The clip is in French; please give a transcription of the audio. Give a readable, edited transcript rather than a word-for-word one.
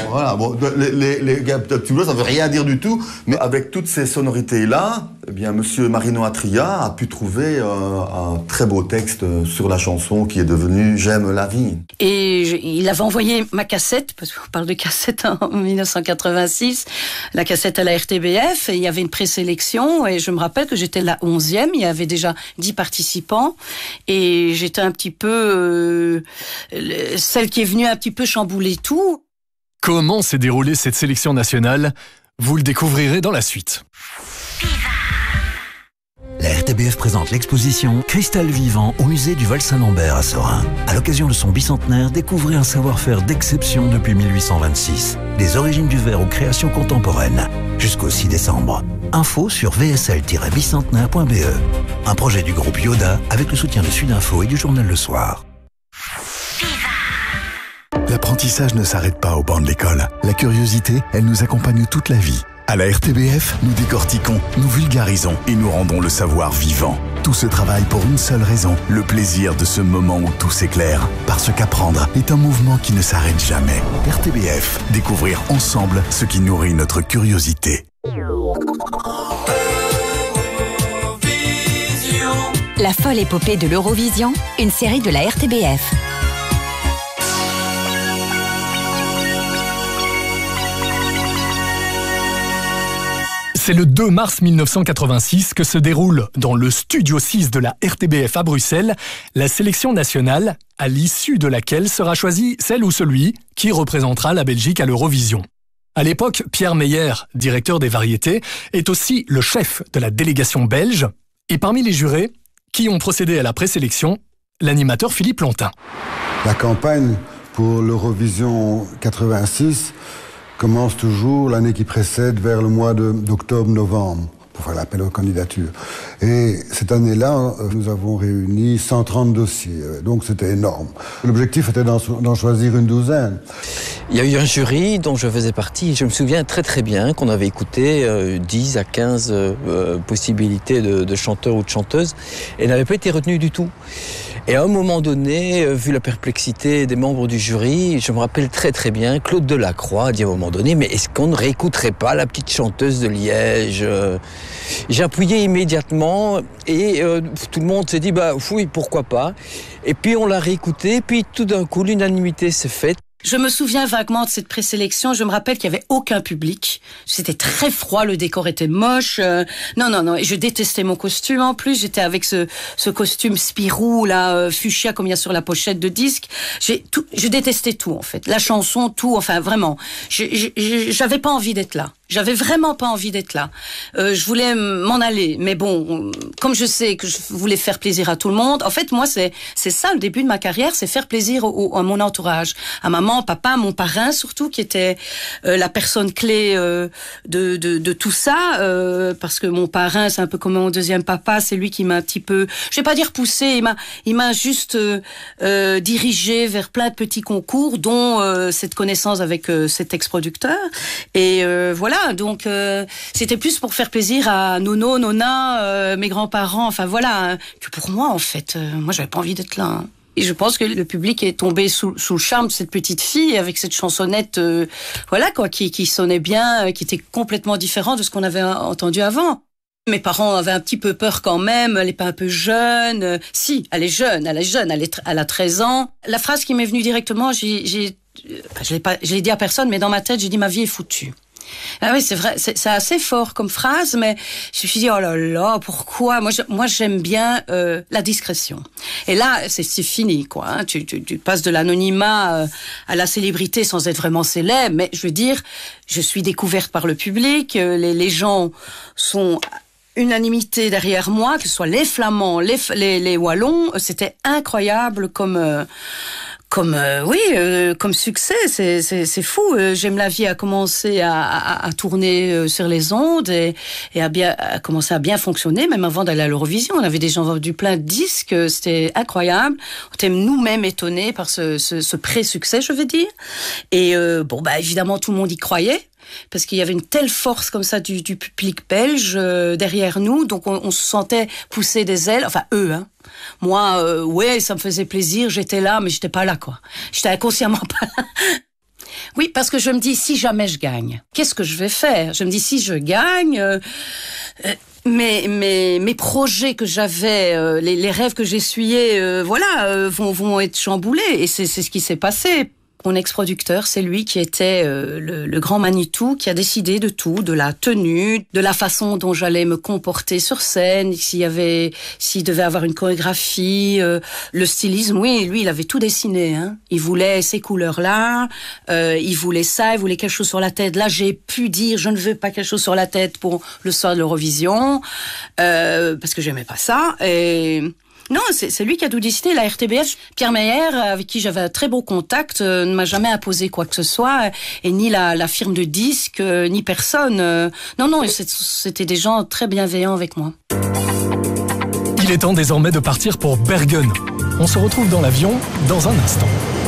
Voilà, bon, les Gaptoptulos, ça veut rien dire du tout, mais avec toutes ces sonorités-là, eh bien, Monsieur Marino Atria a pu trouver un très beau texte sur la chanson qui est devenue J'aime la vie. Et il avait envoyé ma cassette, parce qu'on parle de cassette en 1986, la cassette à la RTBF, et il y avait une présélection, et je me rappelle que j'étais la 11e, il y avait déjà 10 participants, et j'étais un petit peu celle qui est venue un petit peu chambouler tout. Comment s'est déroulée cette sélection nationale? Vous le découvrirez dans la suite. La RTBF présente l'exposition Cristal vivant au musée du Val-Saint-Lambert à Sorin. À l'occasion de son bicentenaire, découvrez un savoir-faire d'exception depuis 1826. Des origines du verre aux créations contemporaines. Jusqu'au 6 décembre. Info sur vsl-bicentenaire.be. Un projet du groupe Yoda avec le soutien de Sudinfo et du journal Le Soir. L'apprentissage ne s'arrête pas au banc de l'école. La curiosité, elle nous accompagne toute la vie. À la RTBF, nous décortiquons, nous vulgarisons et nous rendons le savoir vivant. Tout ce travail pour une seule raison, le plaisir de ce moment où tout s'éclaire. Parce qu'apprendre est un mouvement qui ne s'arrête jamais. RTBF, découvrir ensemble ce qui nourrit notre curiosité. La folle épopée de l'Eurovision, une série de la RTBF. C'est le 2 mars 1986 que se déroule dans le Studio 6 de la RTBF à Bruxelles la sélection nationale, à l'issue de laquelle sera choisie celle ou celui qui représentera la Belgique à l'Eurovision. À l'époque, Pierre Meyer, directeur des variétés, est aussi le chef de la délégation belge. Et parmi les jurés qui ont procédé à la présélection, l'animateur Philippe Lontin. La campagne pour l'Eurovision 86 commence toujours l'année qui précède, vers le mois d'octobre-novembre, pour faire l'appel aux candidatures. Et cette année-là, nous avons réuni 130 dossiers, donc c'était énorme. L'objectif était d'en choisir une douzaine. Il y a eu un jury dont je faisais partie, et je me souviens très très bien qu'on avait écouté 10 à 15 possibilités de chanteurs ou de chanteuses, et n'avait pas été retenu du tout. Et à un moment donné, vu la perplexité des membres du jury, je me rappelle très très bien, Claude Delacroix a dit à un moment donné, mais est-ce qu'on ne réécouterait pas la petite chanteuse de Liège? J'ai appuyé immédiatement et tout le monde s'est dit, bah oui, pourquoi pas. Et puis on l'a réécouté, puis tout d'un coup, l'unanimité s'est faite. Je me souviens vaguement de cette présélection. Je me rappelle qu'il y avait aucun public. C'était très froid, le décor était moche. Non. Et je détestais mon costume en plus. J'étais avec ce costume Spirou, là, fuchsia comme il y a sur la pochette de disque. Je détestais tout en fait. La chanson, tout. Enfin vraiment. J'avais pas envie d'être là. J'avais vraiment pas envie d'être là. Je voulais m'en aller, mais bon, comme je sais que je voulais faire plaisir à tout le monde, en fait, moi, c'est ça le début de ma carrière, c'est faire plaisir à mon entourage, à maman, papa, mon parrain surtout, qui était la personne clé de tout ça, parce que mon parrain, c'est un peu comme mon deuxième papa, c'est lui qui m'a un petit peu, je vais pas dire poussé, il m'a juste dirigé vers plein de petits concours, dont cette connaissance avec cet ex-producteur, et voilà. Donc c'était plus pour faire plaisir à Nono, Nona, mes grands-parents, enfin voilà, que pour moi en fait. Moi j'avais pas envie d'être là. Hein. Et je pense que le public est tombé sous le charme de cette petite fille avec cette chansonnette, voilà quoi, qui sonnait bien, qui était complètement différent de ce qu'on avait entendu avant. Mes parents avaient un petit peu peur quand même, elle est pas un peu jeune. Si, elle est jeune, elle a 13 ans. La phrase qui m'est venue directement, je l'ai dit à personne, mais dans ma tête, j'ai dit ma vie est foutue. Ah oui, c'est vrai, c'est assez fort comme phrase, mais je me suis dit, oh là là, pourquoi? Moi, j'aime bien la discrétion. Et là, c'est fini, quoi. Hein. Tu passes de l'anonymat à la célébrité sans être vraiment célèbre, mais je veux dire, je suis découverte par le public, les gens sont unanimité derrière moi, que ce soit les Flamands, les Wallons, c'était incroyable comme succès, c'est fou. J'aime la vie a commencé à tourner sur les ondes et a commencé à bien fonctionner, même avant d'aller à l'Eurovision. On avait déjà vendu plein de disques, c'était incroyable. On était nous-mêmes étonnés par ce pré-succès, je veux dire. Et évidemment, tout le monde y croyait. Parce qu'il y avait une telle force comme ça du public belge derrière nous, donc on se sentait pousser des ailes, enfin eux, hein. Moi, ouais, ça me faisait plaisir, j'étais là, mais j'étais pas là, quoi. J'étais inconsciemment pas là. Oui, parce que je me dis, si jamais je gagne, qu'est-ce que je vais faire? Je me dis, si je gagne, mes projets que j'avais, les rêves que j'essuyais, vont être chamboulés. Et c'est ce qui s'est passé. Mon ex-producteur, c'est lui qui était le grand Manitou, qui a décidé de tout, de la tenue, de la façon dont j'allais me comporter sur scène, s'il devait avoir une chorégraphie, le stylisme. Oui, lui, il avait tout dessiné. Hein. Il voulait ces couleurs-là, il voulait ça, il voulait quelque chose sur la tête. Là, j'ai pu dire, je ne veux pas quelque chose sur la tête pour le soir de l'Eurovision, parce que j'aimais pas ça. Et non, c'est lui qui a tout décidé, la RTBF. Pierre Meyer, avec qui j'avais un très beau contact, ne m'a jamais imposé quoi que ce soit, et ni la firme de disques, ni personne. Non, c'était des gens très bienveillants avec moi. Il est temps désormais de partir pour Bergen. On se retrouve dans l'avion dans un instant.